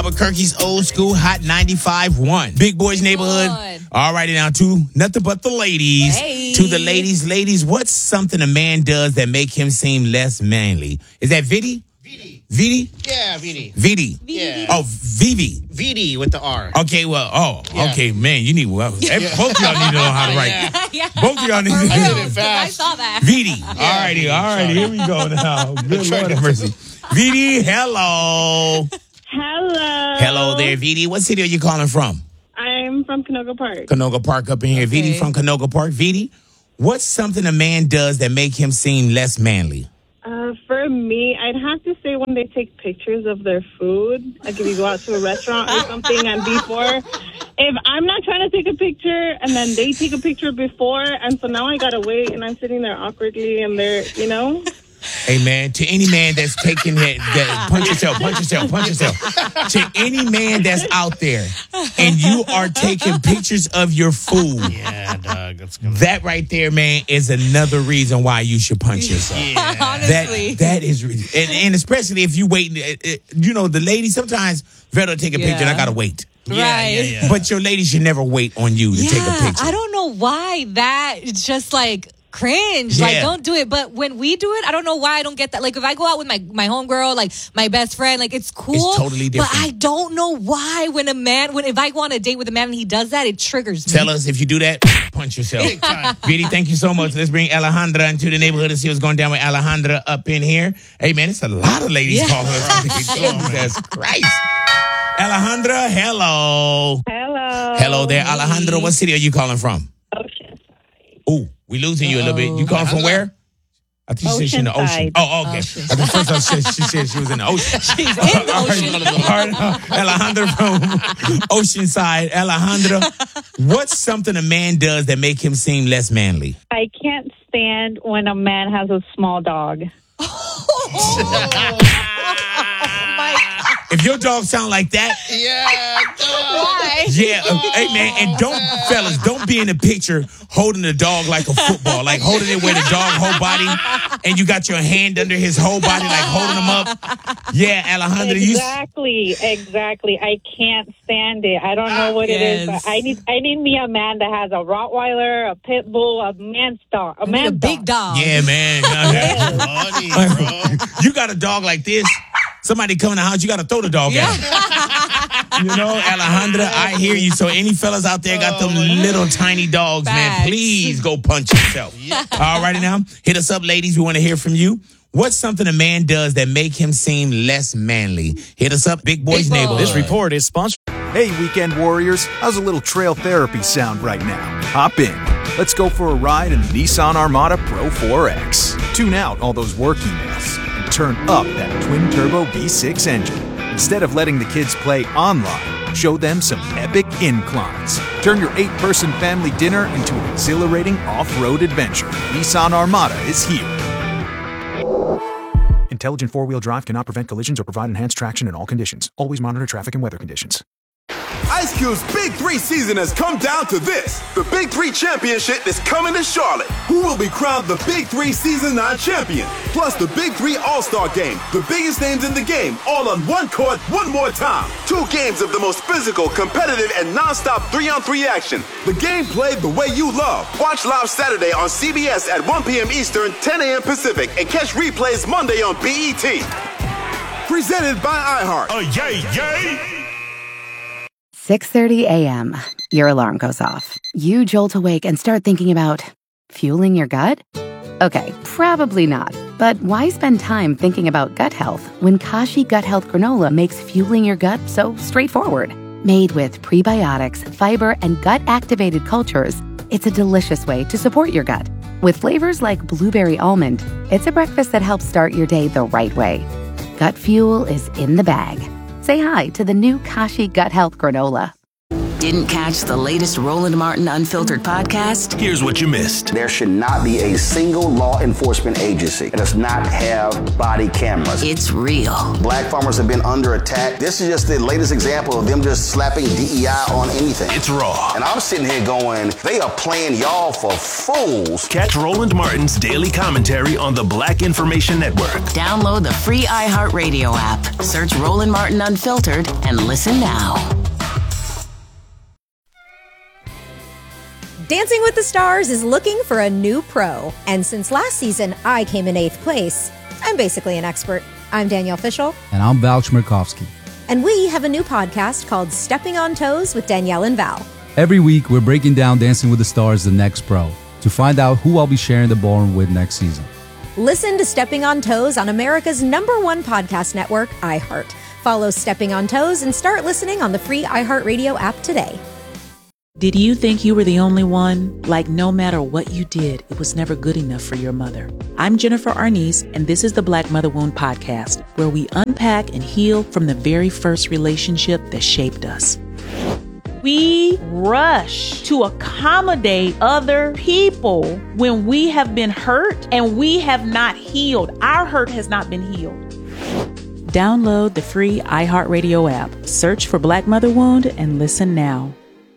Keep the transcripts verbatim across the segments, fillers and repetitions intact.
Albuquerque's old school hot ninety-five point one. Big Boys Neighborhood. All righty now, to nothing but the ladies. Hey. To the ladies. Ladies, what's something a man does that make him seem less manly? Is that Vidi? Vidi. Vidi? Yeah, Vidi. Vidi. Yeah. Oh, Vivi. Vidi with the R. Okay, well, oh, Yeah. okay, man, you need, well, every- both of y'all need to know how to write. Yeah. yeah. Both of y'all need to For know. real, did it 'cause fast. I saw that. Vidi. All righty, all righty, here we go now. Good Lord have mercy. Vidi, hello. Hello. Hello there, Vidi. What city are you calling from? I'm from Canoga Park. Canoga Park up in here. Okay. Vidi from Canoga Park. Vidi, what's something a man does that make him seem less manly? Uh, for me, I'd have to say when they take pictures of their food, like if you go out to a restaurant or something, and before, if I'm not trying to take a picture and then they take a picture before, and so now I gotta wait and I'm sitting there awkwardly and they're, you know. Hey, man, to any man that's taking that, that punch yourself, punch yourself, punch yourself. To any man that's out there and you are taking pictures of your food, Yeah, dog. That's gonna. that right there, man, is another reason why you should punch yourself. Yeah. Honestly. That that is, re- and, and especially if you wait, uh, uh, you know, the lady, sometimes Vero take a picture and I Yeah. gotta wait. Yeah, Right. yeah, yeah. But your lady should never wait on you to yeah, take a picture. I don't know why that it's just like cringe. Yeah. Like, don't do it. But when we do it, I don't know why I don't get that. Like, if I go out with my my homegirl, like my best friend, like it's cool. It's totally different. But I don't know why when a man, when if I go on a date with a man and he does that, it triggers me. Tell us if you do that, punch yourself. Vidi, thank you so much. Let's bring Alejandra into the neighborhood and see what's going down with Alejandra up in here. Hey, man, it's a lot of ladies Yeah. calling us. Jesus Christ. Alejandra, hello. Hello. Hello there. Alejandra, what city are you calling from? Ocean. Ooh, we losing you a little bit. You calling from where? I think she said she in the ocean. Oceanside. Oh, okay. Ocean. I think first I said, she said she was in the ocean. She's in the All right, ocean. all right, uh, Alejandra from Oceanside. Alejandra, what's something a man does that make him seem less manly? I can't stand when a man has a small dog. If your dog sound like that, Yeah, dog. Why? yeah, uh, hey man, and don't, fellas, don't be in the picture holding the dog like a football, like holding it where the dog whole body, and you got your hand under his whole body, like holding him up. Yeah, Alejandra, you. Exactly, exactly. I can't stand it. I don't know what it is, Yes. but I need I need me a man that has a Rottweiler, a pit bull, a man dog, a I need man a big dog. Yeah, man. Funny, bro. You got a dog like this. Somebody come in the house, you got to throw the dog at him. You know, Alejandra, I hear you. So any fellas out there got them little tiny dogs, man, Facts. please go punch yourself. All righty now. Hit us up, ladies. We want to hear from you. What's something a man does that make him seem less manly? Hit us up, Big Boys Big Boy. Neighborhood. This report is sponsored. Hey, weekend warriors, how's a little trail therapy sound right now? Hop in. Let's go for a ride in the Nissan Armada Pro four X. Tune out all those work emails and turn up that twin-turbo V six engine. Instead of letting the kids play online, show them some epic inclines. Turn your eight-person family dinner into an exhilarating off-road adventure. Nissan Armada is here. Intelligent four-wheel drive cannot prevent collisions or provide enhanced traction in all conditions. Always monitor traffic and weather conditions. Ice Cube's Big Three season has come down to this. The Big Three Championship is coming to Charlotte. Who will be crowned the Big Three Season nine champion? Plus the Big Three All-Star Game. The biggest names in the game, all on one court, one more time. Two games of the most physical, competitive, and non-stop three-on-three action. The game played the way you love. Watch live Saturday on C B S at one p.m. Eastern, ten a.m. Pacific, and catch replays Monday on B E T. Presented by iHeart. Oh, yay, yay! six thirty a.m. Your alarm goes off. You jolt awake and start thinking about fueling your gut? Okay, probably not. But why spend time thinking about gut health when Kashi Gut Health Granola makes fueling your gut so straightforward? Made with prebiotics, fiber, and gut-activated cultures, it's a delicious way to support your gut. With flavors like blueberry almond, it's a breakfast that helps start your day the right way. Gut fuel is in the bag. Say hi to the new Kashi Gut Health Granola. Didn't catch the latest Roland Martin Unfiltered podcast? Here's what you missed. There should not be a single law enforcement agency that does not have body cameras. It's real. Black farmers have been under attack. This is just the latest example of them just slapping D E I on anything. It's raw. And I'm sitting here going, they are playing y'all for fools. Catch Roland Martin's daily commentary on the Black Information Network. Download the free iHeartRadio app. Search Roland Martin Unfiltered and listen now. Dancing with the Stars is looking for a new pro. And since last season I came in eighth place, I'm basically an expert. I'm Danielle Fishel. And I'm Val Chmerkovskiy. And we have a new podcast called Stepping on Toes with Danielle and Val. Every week, we're breaking down Dancing with the Stars, the next pro, to find out who I'll be sharing the ballroom with next season. Listen to Stepping on Toes on America's number one podcast network, iHeart. Follow Stepping on Toes and start listening on the free iHeartRadio app today. Did you think you were the only one? Like no matter what you did, it was never good enough for your mother. I'm Jennifer Arnice, and this is the Black Mother Wound Podcast, where we unpack and heal from the very first relationship that shaped us. We rush to accommodate other people when we have been hurt and we have not healed. Our hurt has not been healed. Download the free iHeartRadio app. Search for Black Mother Wound and listen now.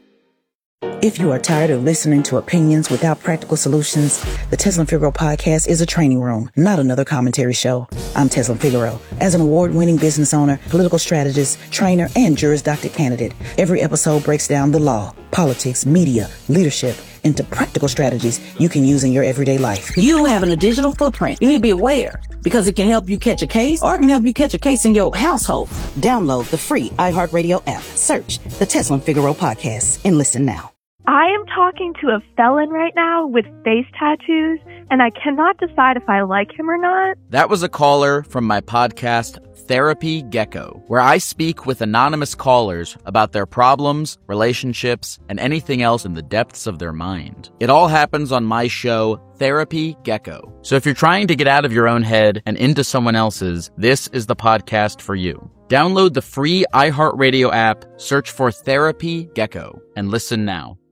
If you are tired of listening to opinions without practical solutions, the Teslin Figaro podcast is a training room, not another commentary show. I'm Teslin Figaro. As an award-winning business owner, political strategist, trainer, and Juris Doctor candidate, every episode breaks down the law, politics, media, leadership, into practical strategies you can use in your everyday life. You having a digital footprint. You need to be aware because it can help you catch a case or it can help you catch a case in your household. Download the free iHeartRadio app. Search the Teslin Figaro podcast and listen now. I am talking to a felon right now with face tattoos, and I cannot decide if I like him or not. That was a caller from my podcast, Therapy Gecko, where I speak with anonymous callers about their problems, relationships, and anything else in the depths of their mind. It all happens on my show, Therapy Gecko. So if you're trying to get out of your own head and into someone else's, this is the podcast for you. Download the free iHeartRadio app, search for Therapy Gecko, and listen now.